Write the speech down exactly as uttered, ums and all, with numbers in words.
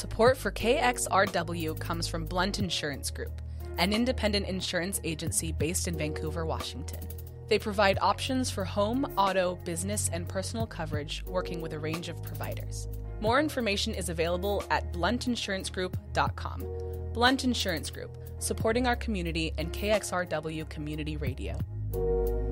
Support for K X R W comes from Blunt Insurance Group, an independent insurance agency based in Vancouver, Washington. They provide options for home, auto, business, and personal coverage, working with a range of providers. More information is available at blunt insurance group dot com. Blunt Insurance Group, supporting our community and K X R W Community Radio.